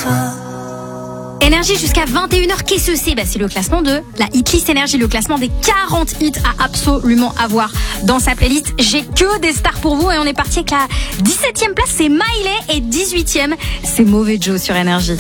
Énergie jusqu'à 21h, qu'est-ce que c'est ? C'est le classement de la hitlist Énergie, le classement des 40 hits à absolument avoir dans sa playlist. J'ai que des stars pour vous et on est parti avec la 17e place, c'est Miley, et 18e, c'est Mauvais Joe sur Énergie.